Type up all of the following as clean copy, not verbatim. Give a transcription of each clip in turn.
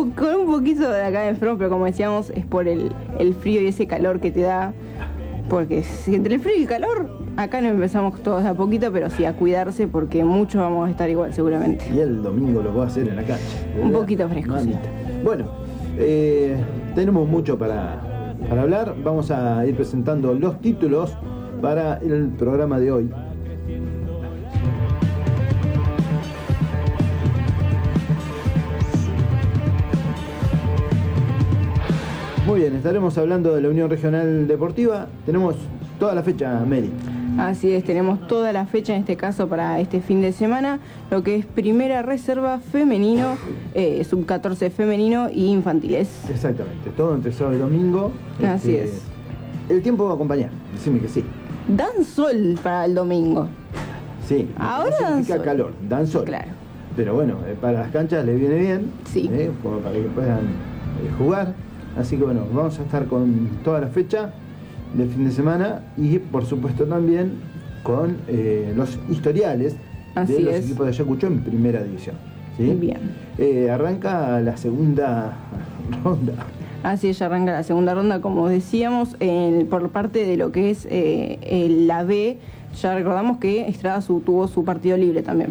con un poquito de acá de frío, pero como decíamos, es por el frío y ese calor que te da. Porque si entre el frío y el calor, acá nos empezamos todos a poquito, pero sí a cuidarse porque muchos vamos a estar igual seguramente. Y el domingo lo puedo hacer en la cancha, ¿verdad? Un poquito fresco, sí. Bueno, tenemos mucho para hablar. Vamos a ir presentando los títulos para el programa de hoy. Muy bien, estaremos hablando de la Unión Regional Deportiva. Tenemos toda la fecha, Mary. Así es, tenemos toda la fecha en este caso para este fin de semana, lo que es primera reserva femenino, sub-14 femenino y infantiles. Exactamente, todo entre sábado y domingo. Así es. El tiempo va a acompañar, decime que sí. Dan sol para el domingo. Sí, ahora no dan significa sol. calor, dan sol. Claro. Pero bueno, para las canchas les viene bien, Sí. como para que puedan jugar. Así que bueno, vamos a estar con toda la fecha del fin de semana y por supuesto también con los historiales Así de los es. equipos de Ayacucho en primera división. ¿Sí? Bien. Arranca la segunda ronda. Así es, ya arranca la segunda ronda, como decíamos, por parte de lo que es la B. Ya recordamos que Estrada tuvo su partido libre también.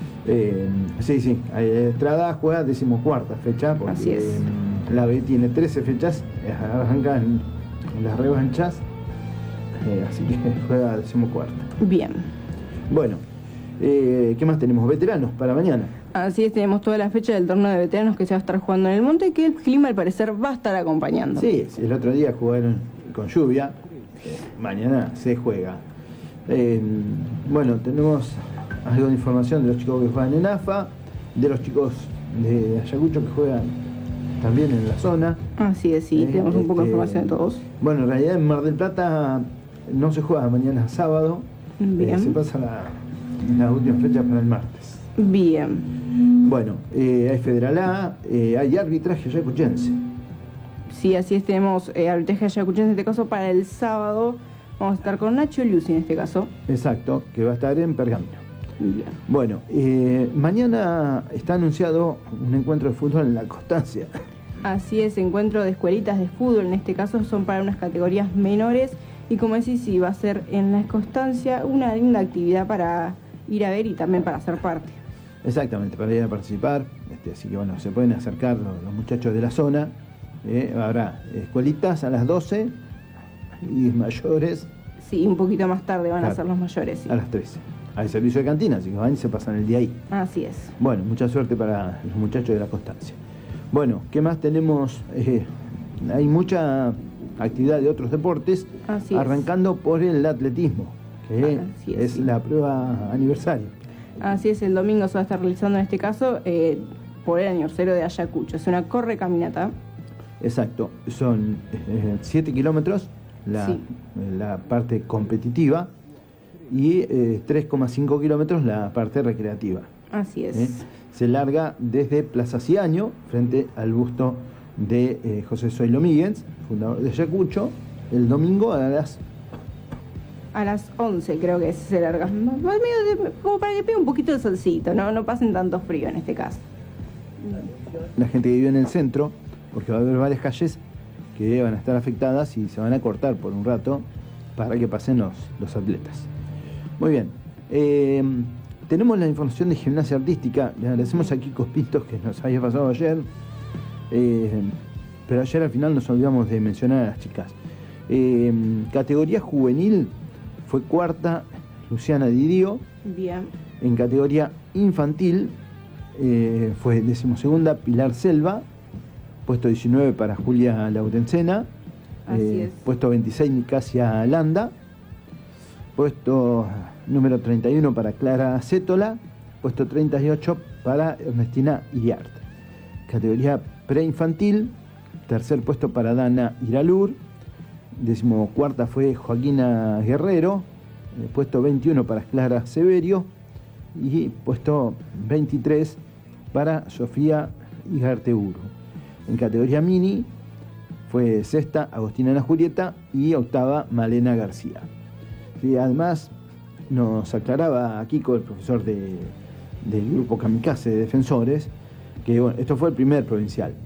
Sí, Estrada juega 14ª fecha porque Así es. La B tiene 13 fechas, arranca en las revanchas, así que juega 14ª. Bien. Bueno, ¿qué más tenemos? Veteranos para mañana. Así es, tenemos toda la fecha del torneo de veteranos que se va a estar jugando en el monte, que el clima al parecer va a estar acompañando. Sí, el otro día jugaron con lluvia, mañana se juega. Bueno, tenemos algo de información de los chicos que juegan en AFA, de los chicos de Ayacucho que juegan también en la zona. Así es, sí, tenemos un poco de información de todos. Bueno, en realidad en Mar del Plata no se juega mañana sábado. Bien. Se pasa la última fecha para el martes. Bien. Bueno, hay Federal A, hay arbitraje ayacuchense. Sí, así es, tenemos arbitraje ayacuchense en este caso para el sábado. Vamos a estar con Nacho Lucy en este caso. Exacto, que va a estar en Pergamino. Bien. Bueno, mañana está anunciado un encuentro de fútbol en La Constancia. Así es, encuentro de escuelitas de fútbol, en este caso son para unas categorías menores y como decís, sí, va a ser en La Constancia una linda actividad para ir a ver y también para ser parte. Exactamente, para ir a participar, así que bueno, se pueden acercar los muchachos de la zona. Habrá escuelitas a las 12 y mayores. Sí, un poquito más tarde van claro, a ser los mayores. Sí. A las 13. Hay servicio de cantina, así que van y se pasan el día ahí. Así es. Bueno, mucha suerte para los muchachos de La Constancia. Bueno, ¿qué más tenemos? Hay mucha actividad de otros deportes, Así arrancando por el atletismo, que es sí. la prueba aniversario. Así es, el domingo se va a estar realizando en este caso por el aniversario de Ayacucho. Es una corre-caminata. Exacto, son 7 kilómetros la parte competitiva y 3,5 kilómetros la parte recreativa. Así es. Se larga desde Plaza Ciaño, frente al busto de José Zoilo Míguez, fundador de Ayacucho, el domingo a las 11 creo que se larga. Como para que pegue un poquito de solcito, no pasen tanto frío en este caso. La gente que vive en el centro, porque va a haber varias calles que van a estar afectadas y se van a cortar por un rato para que pasen los atletas. Muy bien. Tenemos la información de gimnasia artística. Le agradecemos a Kiko Pintos que nos había pasado ayer. Pero ayer al final nos olvidamos de mencionar a las chicas. Categoría juvenil fue cuarta Luciana Didio. Bien. En categoría infantil fue 12ª Pilar Selva. Puesto 19 para Julia Laurencena. Así es. Puesto 26 Nicasia Landa. Puesto número 31 para Clara Cétola. Puesto 38 para Ernestina Iriart. Categoría preinfantil, tercer puesto para Dana Iralur. 14ª fue Joaquina Guerrero. Puesto 21 para Clara Severio. Y puesto 23 para Sofía Igarteburu. En categoría mini fue sexta Agostina Ana Julieta y octava Malena García. Y además nos aclaraba Kiko, el profesor del grupo Kamikaze de defensores, que bueno, esto fue el primer provincial.